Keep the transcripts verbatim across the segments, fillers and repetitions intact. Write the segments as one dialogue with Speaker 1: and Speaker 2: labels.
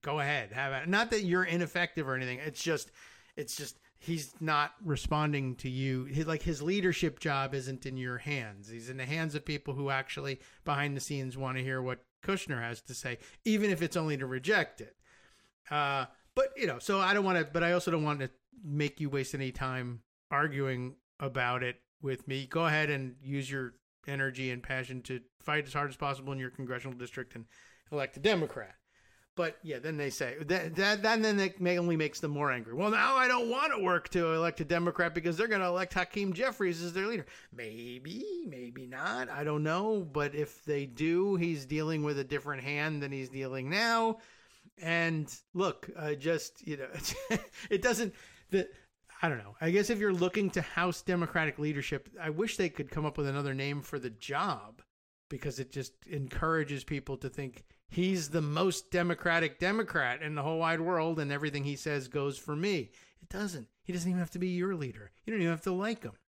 Speaker 1: go ahead, have it. Not that you're ineffective or anything. It's just, it's just he's not responding to you. He, like his leadership job isn't in your hands. He's in the hands of people who actually behind the scenes want to hear what Kushner has to say, even if it's only to reject it. Uh, but you know, so I don't want to, but I also don't want to make you waste any time arguing about it with me. Go ahead and use your energy and passion to fight as hard as possible in your congressional district and elect a Democrat. But yeah, then they say that, that, that then that may only makes them more angry. Well, now I don't want to work to elect a Democrat because they're going to elect Hakeem Jeffries as their leader. Maybe, maybe not. I don't know. But if they do, he's dealing with a different hand than he's dealing now. And look, uh, just, you know, it doesn't, the, I don't know. I guess if you're looking to House Democratic leadership, I wish they could come up with another name for the job, because it just encourages people to think he's the most Democratic Democrat in the whole wide world and everything he says goes for me. It doesn't. He doesn't even have to be your leader. You don't even have to like him.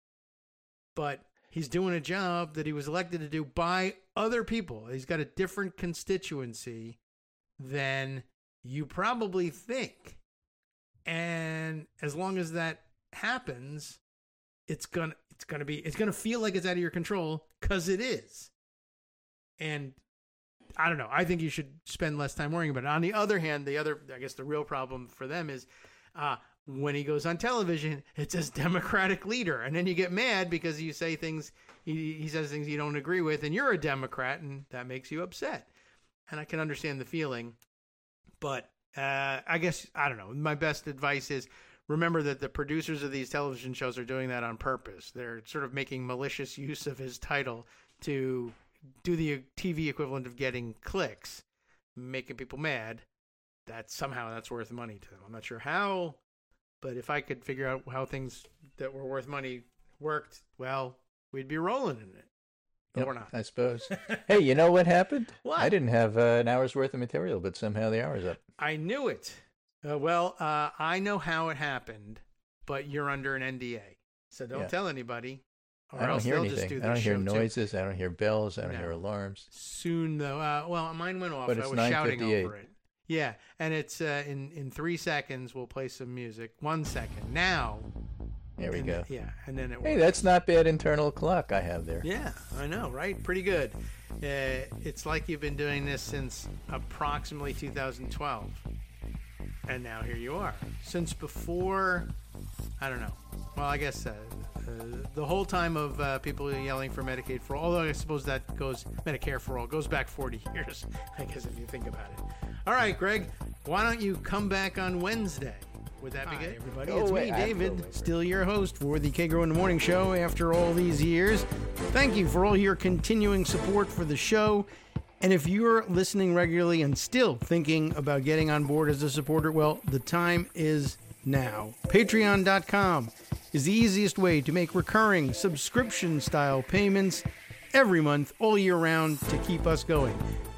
Speaker 1: But he's doing a job that he was elected to do by other people. He's got a different constituency than you probably think. And as long as that happens, it's gonna it's gonna be it's gonna feel like it's out of your control, because it is. And I don't know. I think you should spend less time worrying about it. On the other hand, the other I guess the real problem for them is uh, when he goes on television, it says Democratic leader, and then you get mad because you say things he, he says things you don't agree with, and you're a Democrat, and that makes you upset. And I can understand the feeling, but. Uh, I guess, I don't know. My best advice is remember that the producers of these television shows are doing that on purpose. They're sort of making malicious use of his title to do the T V equivalent of getting clicks, making people mad. That somehow that's worth money to them. I'm not sure how, but if I could figure out how things that were worth money worked, well, we'd be rolling in it. But
Speaker 2: yep,
Speaker 1: we're not.
Speaker 2: I suppose. Hey, you know what happened?
Speaker 1: What?
Speaker 2: I didn't have uh, an hour's worth of material, but somehow the hour's up.
Speaker 1: I knew it. Uh, well, uh, I know how it happened, but you're under an N D A, so don't
Speaker 2: yeah.
Speaker 1: tell anybody. Or
Speaker 2: I don't
Speaker 1: else
Speaker 2: hear
Speaker 1: they'll
Speaker 2: anything.
Speaker 1: Just do
Speaker 2: I don't hear noises.
Speaker 1: Too.
Speaker 2: I don't hear bells. I don't
Speaker 1: no.
Speaker 2: hear alarms.
Speaker 1: Soon, though. Uh, well, mine went off.
Speaker 2: But
Speaker 1: I
Speaker 2: it's
Speaker 1: was shouting over it.
Speaker 2: nine
Speaker 1: Yeah, and it's uh, in in three seconds. We'll play some music. One second now.
Speaker 2: There we
Speaker 1: and
Speaker 2: go.
Speaker 1: Then, yeah, and then it.
Speaker 2: Hey,
Speaker 1: works.
Speaker 2: That's not bad internal clock I have there.
Speaker 1: Yeah, I know, right? Pretty good. Uh, it's like you've been doing this since approximately two thousand twelve. And now here you are. Since before, I don't know. Well, I guess uh, uh, the whole time of uh, people yelling for Medicaid for all, although I suppose that goes, Medicare for all, goes back forty years, I guess, if you think about it. All right, Greg, why don't you come back on Wednesday? Would that be
Speaker 2: Hi,
Speaker 1: good?
Speaker 2: everybody.
Speaker 1: It's
Speaker 2: Oh,
Speaker 1: me,
Speaker 2: wait,
Speaker 1: David, still your host for the K-Grow in the Morning Show after all these years. Thank you for all your continuing support for the show. And if you're listening regularly and still thinking about getting on board as a supporter, well, the time is now. Patreon dot com is the easiest way to make recurring subscription-style payments every month, all year round, to keep us going.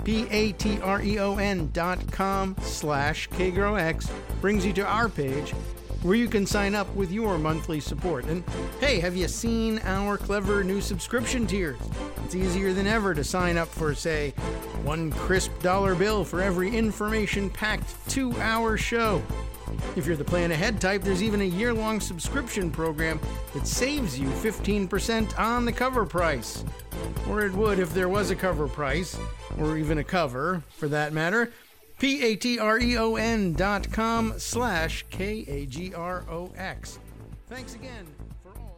Speaker 1: P-A-T-R-E-O-N dot com slash KGrowX brings you to our page where you can sign up with your monthly support. And hey, have you seen our clever new subscription tiers? It's easier than ever to sign up for, say, one crisp dollar bill for every information-packed two-hour show. If you're the plan ahead type, there's even a year-long subscription program that saves you fifteen percent on the cover price. Or it would if there was a cover price, or even a cover, for that matter. P-A-T-R-E-O-N dot com slash K-A-G-R-O-X. Thanks again for all.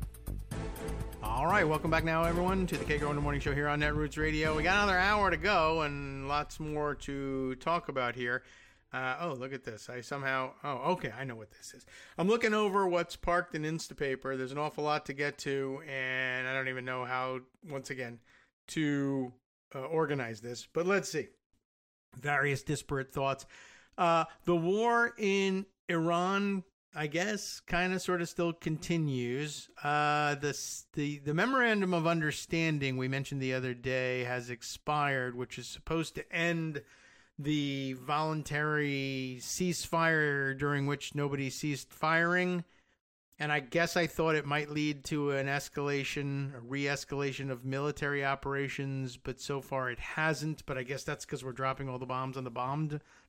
Speaker 1: All right, welcome back now, everyone, to the K-Grow in the Morning Show here on Netroots Radio. We got another hour to go and lots more to talk about here. Uh, oh, look at this. I somehow... Oh, okay, I know what this is. I'm looking over what's parked in Instapaper. There's an awful lot to get to, and I don't even know how, once again, to uh, organize this. But let's see. Various disparate thoughts. Uh, the war in Iran, I guess, kind of sort of still continues. Uh, the, the, the Memorandum of Understanding we mentioned the other day has expired, which is supposed to end the voluntary ceasefire during which nobody ceased firing. And I guess I thought it might lead to an escalation, a re-escalation of military operations, but so far it hasn't. But I guess that's because we're dropping all the bombs on the bombed